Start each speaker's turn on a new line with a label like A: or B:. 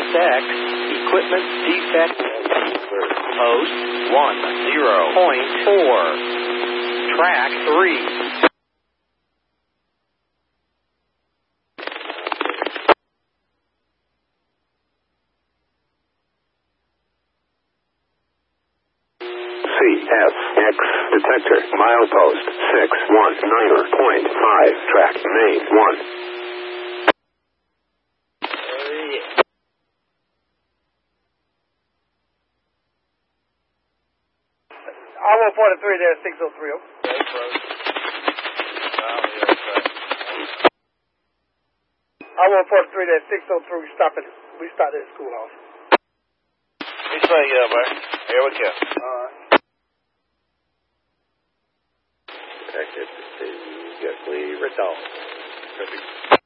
A: CSX, equipment defect, post 10.4, track 3.
B: CSX detector, milepost 619.5, track main 1.
C: I-143-603. I-143-603, we stopped at the schoolhouse.
D: You say yeah, man. Here we go.
E: Active to Gately Rittal.